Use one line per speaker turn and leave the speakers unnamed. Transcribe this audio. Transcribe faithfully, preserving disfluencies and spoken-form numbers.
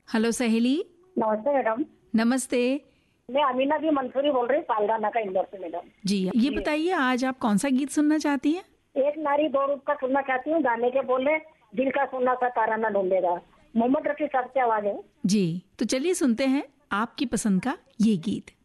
Hello सहेली।
नमस्ते madam.
नमस्ते।
मैं अमीना भी मंसूरी बोल रही हूँ, पालगाना का इंदौर से मैडम।
जी, ये बताइए आज आप कौन सा गीत सुनना चाहती हैं?
एक नारी दो रूप का सुनना चाहती हूँ। गाने के बोले दिल का सुनना सा ताराना ढूंढेगा। मोहम्मद रफी साहब की आवाज है।
जी, तो चलिए सुनते हैं आपकी पसंद का ये गीत।